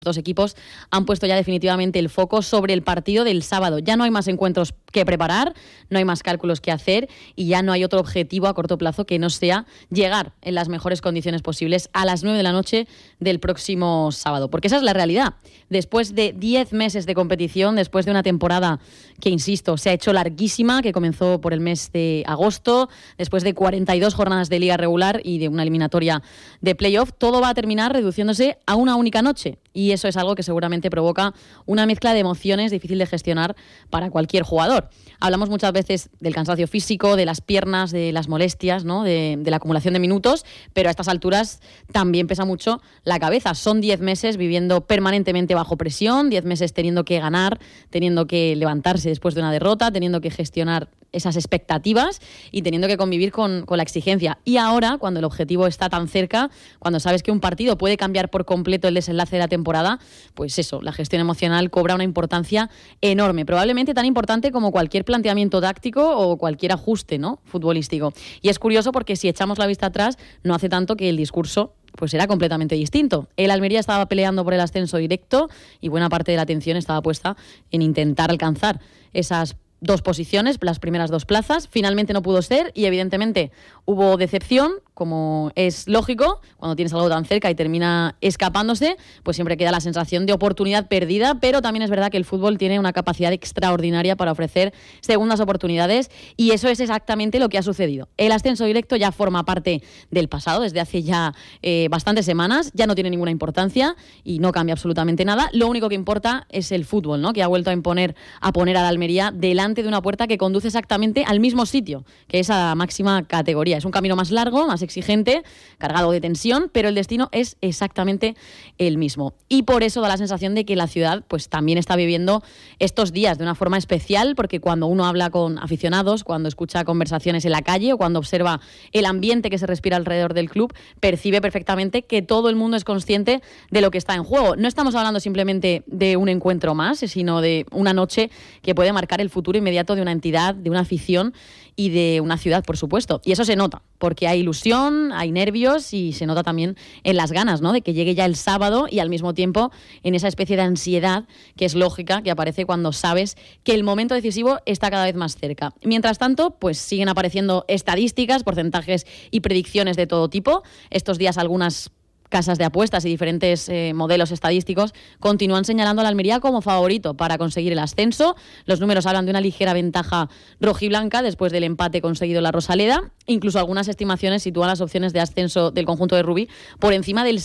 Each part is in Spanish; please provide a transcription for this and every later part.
Dos equipos han puesto ya definitivamente el foco sobre el partido del sábado. Ya no hay más encuentros que preparar, no hay más cálculos que hacer y ya no hay otro objetivo a corto plazo que no sea llegar en las mejores condiciones posibles a las 9 de la noche del próximo sábado. Porque esa es la realidad. Después de 10 meses de competición, después de una temporada que, insisto, se ha hecho larguísima, que comenzó por el mes de agosto, después de 42 jornadas de liga regular y de una eliminatoria de playoff, todo va a terminar reduciéndose a una única noche. Y eso es algo que seguramente provoca una mezcla de emociones difícil de gestionar para cualquier jugador. Hablamos muchas veces del cansancio físico, de las piernas, de las molestias, ¿no? de la acumulación de minutos, pero a estas alturas también pesa mucho la cabeza. Son 10 meses viviendo permanentemente bajo presión, 10 meses teniendo que ganar, teniendo que levantarse después de una derrota, teniendo que gestionar esas expectativas y teniendo que convivir con la exigencia. Y ahora, cuando el objetivo está tan cerca, cuando sabes que un partido puede cambiar por completo el desenlace de la temporada, pues eso, la gestión emocional cobra una importancia enorme, probablemente tan importante como cualquier planteamiento táctico o cualquier ajuste, ¿no?, futbolístico. Y es curioso porque si echamos la vista atrás, no hace tanto que el discurso pues era completamente distinto. El Almería estaba peleando por el ascenso directo y buena parte de la atención estaba puesta en intentar alcanzar esas 2 posiciones, las primeras 2 plazas. Finalmente no pudo ser y evidentemente hubo decepción, como es lógico, cuando tienes algo tan cerca y termina escapándose, pues siempre queda la sensación de oportunidad perdida, pero también es verdad que el fútbol tiene una capacidad extraordinaria para ofrecer segundas oportunidades y eso es exactamente lo que ha sucedido. El ascenso directo ya forma parte del pasado desde hace ya bastantes semanas, ya no tiene ninguna importancia y no cambia absolutamente nada. Lo único que importa es el fútbol, ¿no?, que ha vuelto a poner a la Almería delante de una puerta que conduce exactamente al mismo sitio, que es a la máxima categoría. Es un camino más largo, más exigente, cargado de tensión, pero el destino es exactamente el mismo. Y por eso da la sensación de que la ciudad pues también está viviendo estos días de una forma especial, porque cuando uno habla con aficionados, cuando escucha conversaciones en la calle o cuando observa el ambiente que se respira alrededor del club, percibe perfectamente que todo el mundo es consciente de lo que está en juego. No estamos hablando simplemente de un encuentro más, sino de una noche que puede marcar el futuro inmediato de una entidad, de una afición y de una ciudad, por supuesto. Y eso se nota, porque hay ilusión, hay nervios y se nota también en las ganas, ¿no?, de que llegue ya el sábado y al mismo tiempo en esa especie de ansiedad que es lógica, que aparece cuando sabes que el momento decisivo está cada vez más cerca. Mientras tanto, pues siguen apareciendo estadísticas, porcentajes y predicciones de todo tipo. Estos días algunas casas de apuestas y diferentes modelos estadísticos continúan señalando a la Almería como favorito para conseguir el ascenso. Los números hablan de una ligera ventaja rojiblanca después del empate conseguido en la Rosaleda. Incluso algunas estimaciones sitúan las opciones de ascenso del conjunto de Rubí por encima del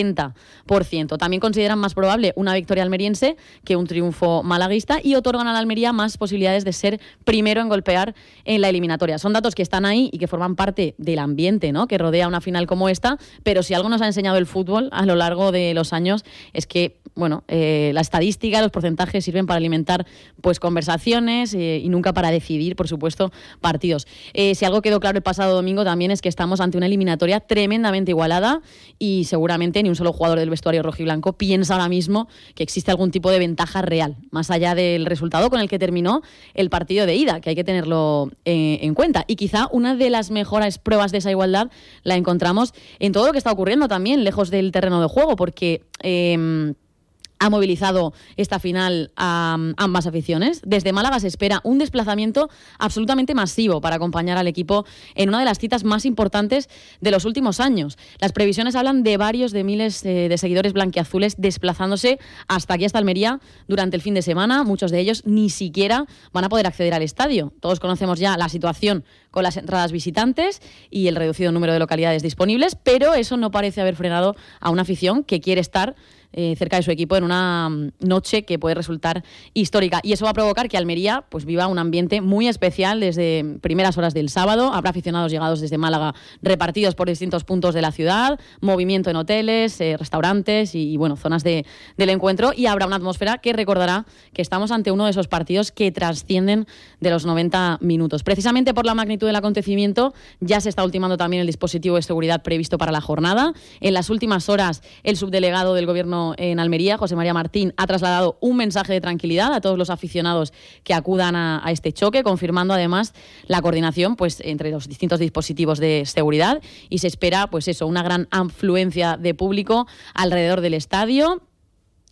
60%. También consideran más probable una victoria almeriense que un triunfo malaguista y otorgan a la Almería más posibilidades de ser primero en golpear en la eliminatoria. Son datos que están ahí y que forman parte del ambiente, ¿no?, que rodea una final como esta, pero si algo nos ha enseñado el fútbol a lo largo de los años es que, bueno, la estadística, los porcentajes sirven para alimentar pues conversaciones y nunca para decidir, por supuesto, partidos. Si algo quedó claro el pasado domingo también es que estamos ante una eliminatoria tremendamente igualada y seguramente ni un solo jugador del vestuario rojiblanco piensa ahora mismo que existe algún tipo de ventaja real, más allá del resultado con el que terminó el partido de ida, que hay que tenerlo en cuenta. Y quizá una de las mejores pruebas de esa igualdad la encontramos en todo lo que está ocurriendo también lejos del terreno de juego, porque ha movilizado esta final a ambas aficiones. Desde Málaga se espera un desplazamiento absolutamente masivo para acompañar al equipo en una de las citas más importantes de los últimos años. Las previsiones hablan de varios de miles de seguidores blanquiazules desplazándose hasta aquí, hasta Almería, durante el fin de semana. Muchos de ellos ni siquiera van a poder acceder al estadio. Todos conocemos ya la situación con las entradas visitantes y el reducido número de localidades disponibles, pero eso no parece haber frenado a una afición que quiere estar cerca de su equipo en una noche que puede resultar histórica. Y eso va a provocar que Almería pues viva un ambiente muy especial desde primeras horas del sábado. Habrá aficionados llegados desde Málaga repartidos por distintos puntos de la ciudad, movimiento en hoteles, restaurantes y bueno, zonas del encuentro, y habrá una atmósfera que recordará que estamos ante uno de esos partidos que trascienden de los 90 minutos. Precisamente por la magnitud del acontecimiento ya se está ultimando también el dispositivo de seguridad previsto para la jornada. En las últimas horas el subdelegado del Gobierno en Almería, José María Martín, ha trasladado un mensaje de tranquilidad a todos los aficionados que acudan a este choque, confirmando además la coordinación pues entre los distintos dispositivos de seguridad, y se espera pues eso, una gran afluencia de público alrededor del estadio.